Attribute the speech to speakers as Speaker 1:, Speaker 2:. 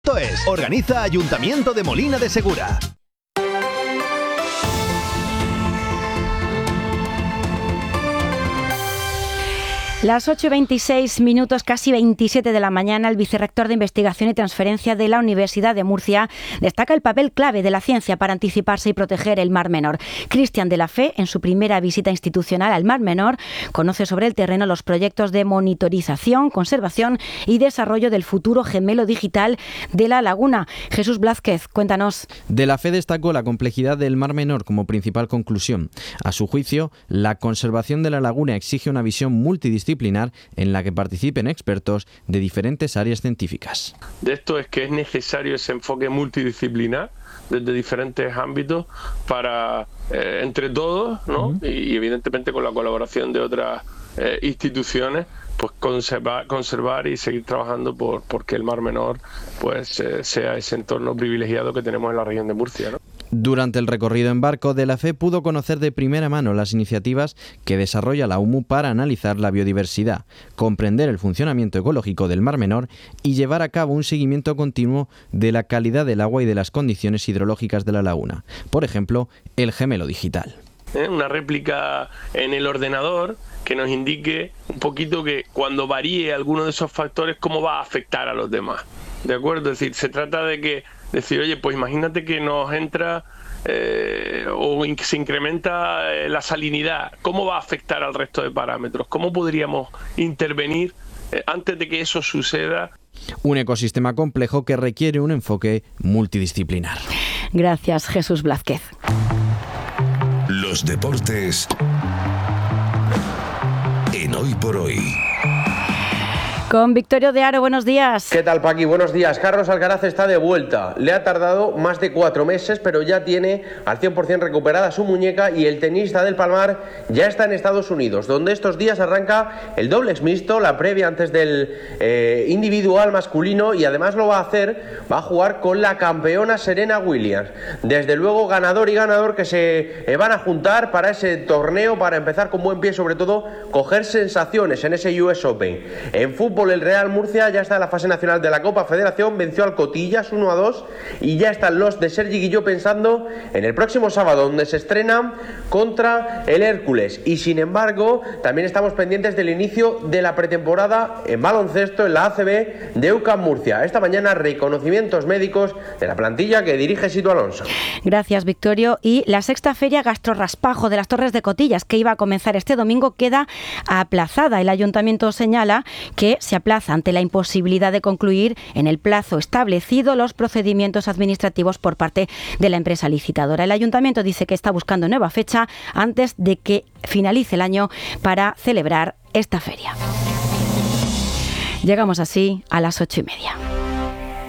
Speaker 1: Esto es, organiza Ayuntamiento de Molina de Segura.
Speaker 2: Las 8:26, casi 27 de la mañana, el vicerrector de Investigación y Transferencia de la Universidad de Murcia destaca el papel clave de la ciencia para anticiparse y proteger el Mar Menor. Cristian de la Fe, en su primera visita institucional al Mar Menor, conoce sobre el terreno los proyectos de monitorización, conservación y desarrollo del futuro gemelo digital de la laguna. Jesús Blázquez, cuéntanos.
Speaker 3: De la Fe destacó la complejidad del Mar Menor como principal conclusión. A su juicio, la conservación de la laguna exige una visión multidisciplinar en la que participen expertos de diferentes áreas científicas.
Speaker 4: De esto es que es necesario ese enfoque multidisciplinar desde diferentes ámbitos para, entre todos, ¿no? Y evidentemente con la colaboración de otras instituciones, pues conservar y seguir trabajando porque el Mar Menor pues sea ese entorno privilegiado que tenemos en la región de Murcia, ¿no?
Speaker 3: Durante el recorrido en barco, De la Fe pudo conocer de primera mano las iniciativas que desarrolla la UMU para analizar la biodiversidad, comprender el funcionamiento ecológico del Mar Menor y llevar a cabo un seguimiento continuo de la calidad del agua y de las condiciones hidrológicas de la laguna. Por ejemplo, el gemelo digital.
Speaker 4: Una réplica en el ordenador que nos indique un poquito que cuando varíe alguno de esos factores, cómo va a afectar a los demás. ¿De acuerdo? Es decir, se trata de decir, oye, pues imagínate que nos entra o se incrementa la salinidad, ¿cómo va a afectar al resto de parámetros? ¿Cómo podríamos intervenir antes de que eso suceda?
Speaker 3: Un ecosistema complejo que requiere un enfoque multidisciplinar.
Speaker 2: Gracias, Jesús Blázquez.
Speaker 5: Los deportes en Hoy por Hoy.
Speaker 2: Con Victorio de Aro, buenos días.
Speaker 6: ¿Qué tal, Paqui? Buenos días. Carlos Alcaraz está de vuelta. Le ha tardado más de 4 meses, pero ya tiene al 100% recuperada su muñeca y el tenista del Palmar ya está en Estados Unidos, donde estos días arranca el dobles mixto, la previa antes del individual masculino, y además va a jugar con la campeona Serena Williams. Desde luego, ganador y ganador que se van a juntar para ese torneo, para empezar con buen pie, sobre todo coger sensaciones en ese US Open. En fútbol, el Real Murcia ya está en la fase nacional de la Copa Federación, venció al Cotillas 1-2 y ya están los de Sergi Guilló pensando en el próximo sábado, donde se estrena contra el Hércules. Y sin embargo, también estamos pendientes del inicio de la pretemporada en baloncesto en la ACB de UCAM Murcia. Esta mañana, reconocimientos médicos de la plantilla que dirige Sito Alonso.
Speaker 2: Gracias, Victorio. Y la sexta feria Gastrorraspajo de las Torres de Cotillas, que iba a comenzar este domingo, queda aplazada. El ayuntamiento señala que se aplaza ante la imposibilidad de concluir en el plazo establecido los procedimientos administrativos por parte de la empresa licitadora. El ayuntamiento dice que está buscando nueva fecha antes de que finalice el año para celebrar esta feria. Llegamos así a las 8:30.